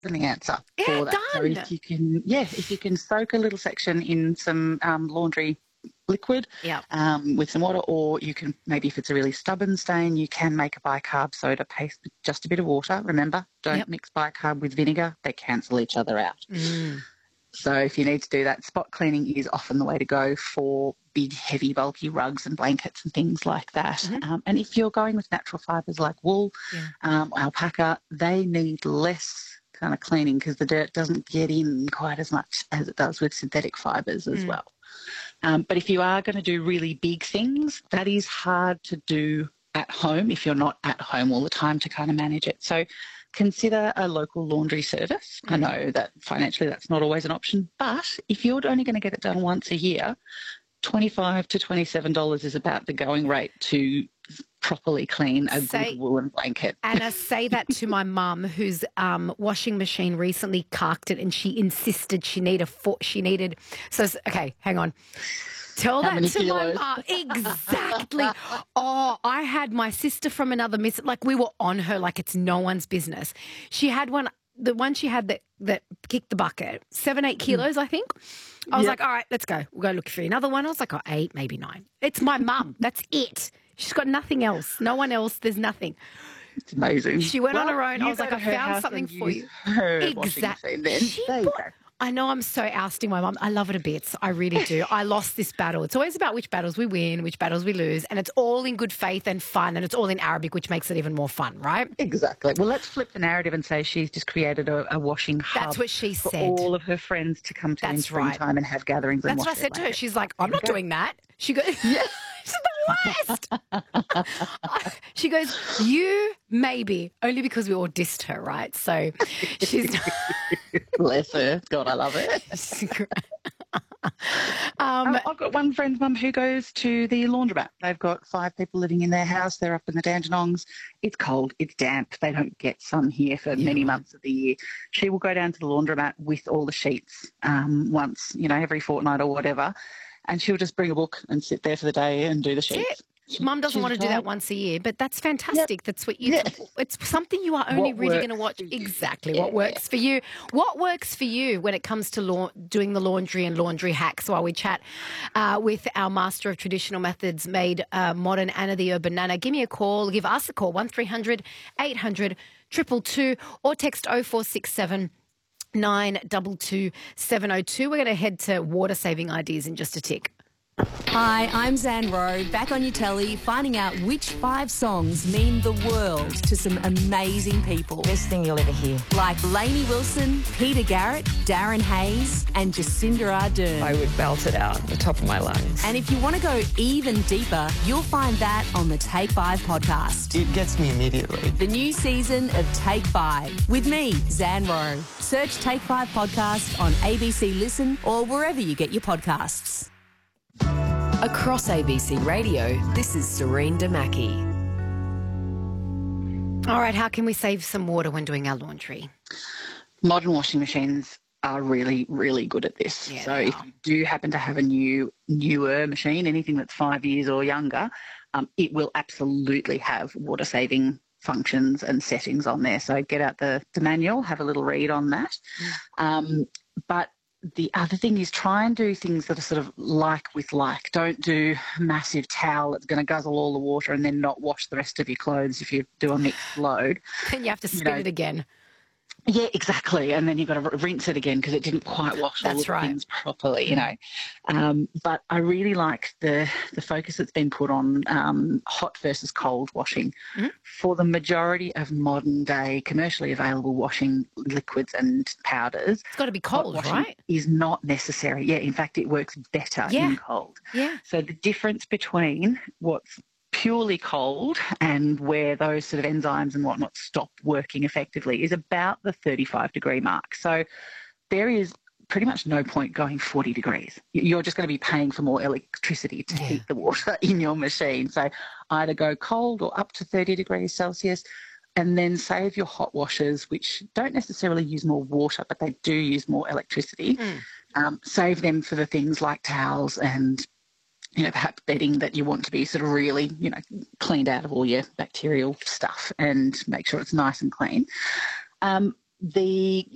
the answer Yeah, for that. So done. if you can soak a little section in some laundry liquid Yeah. with some water, or you can, maybe if it's a really stubborn stain, you can make a bicarb soda paste with just a bit of water. Remember, don't mix bicarb with vinegar. They cancel each other out. So if you need to do that, spot cleaning is often the way to go for big, heavy, bulky rugs and blankets and things like that. And if you're going with natural fibres like wool, alpaca, they need less kind of cleaning because the dirt doesn't get in quite as much as it does with synthetic fibres as well. But if you are going to do really big things, that is hard to do at home if you're not at home all the time to kind of manage it. So consider a local laundry service. I know that financially that's not always an option, but if you're only going to get it done once a year, $25 to $27 is about the going rate to properly clean a good woolen blanket. Anna, say that to my mum, whose washing machine recently carked it, and she insisted okay, hang on. Tell that to my mum. Exactly. Oh, I had my sister from another miss. Like, we were on her like it's no one's business. She had one. The one she had that kicked the bucket, 7-8 kilos, I think. I was like, all right, let's go. We'll go look for another one. I was like, 8, maybe 9. It's my mum. That's it. She's got nothing else. No one else. There's nothing. It's amazing. She went on her own. I was like, I found something for you. Exactly. I know, I'm so ousting my mum. I love it a bit. I really do. I lost this battle. It's always about which battles we win, which battles we lose, and it's all in good faith and fun, and it's all in Arabic, which makes it even more fun, right? Exactly. Well, let's flip the narrative and say she's just created a washing hub. That's what she said. For all of her friends to come to in springtime and have gatherings and wash. That's what I said to her. She's like, I'm not doing that. She goes, she's the worst. She goes, you maybe, only because we all dissed her, right? So she's... Bless her. God, I love it. I've got one friend's mum who goes to the laundromat. They've got 5 people living in their house. They're up in the Dandenongs. It's cold. It's damp. They don't get sun here for many months of the year. She will go down to the laundromat with all the sheets once, every fortnight or whatever, and she'll just bring a book and sit there for the day and do the sheets. Mum doesn't want to do that once a year, but that's fantastic. That's what it's something you are only really going to watch. Exactly. What works for you. What works for you when it comes to doing the laundry and laundry hacks, while we chat with our master of traditional methods made modern, Anna the Urban Nana. Give me a call. Give us a call, 1300 800 222, or text 0467 922 702. We're going to head to water saving ideas in just a tick. Hi, I'm Zan Rowe, back on your telly, finding out which 5 songs mean the world to some amazing people. Best thing you'll ever hear. Like Lainey Wilson, Peter Garrett, Darren Hayes and Jacinda Ardern. I would belt it out the top of my lungs. And if you want to go even deeper, you'll find that on the Take 5 podcast. It gets me immediately. The new season of Take 5 with me, Zan Rowe. Search Take 5 podcast on ABC Listen or wherever you get your podcasts. Across ABC Radio, this is Serene Damaki. All right, how can we save some water when doing our laundry? Modern washing machines are really, really good at this. Yeah, so if you do happen to have a newer machine, anything that's 5 years or younger, it will absolutely have water-saving functions and settings on there. So get out the manual, have a little read on that. But the other thing is try and do things that are sort of like with like. Don't do a massive towel that's going to guzzle all the water and then not wash the rest of your clothes if you do a mixed load. Then you have to spin it again. Yeah, exactly. And then you've got to rinse it again because it didn't quite wash all the things properly, But I really like the focus that's been put on hot versus cold washing. For the majority of modern day commercially available washing liquids and powders, it's got to be cold, right? Is not necessary. Yeah, in fact, it works better in cold. Yeah. So the difference between what's purely cold and where those sort of enzymes and whatnot stop working effectively is about the 35-degree mark. So there is pretty much no point going 40 degrees. You're just going to be paying for more electricity to heat the water in your machine. So either go cold or up to 30 degrees Celsius, and then save your hot washers, which don't necessarily use more water, but they do use more electricity. Save them for the things like towels and perhaps bedding that you want to be sort of really, cleaned out of all your bacterial stuff, and make sure it's nice and clean.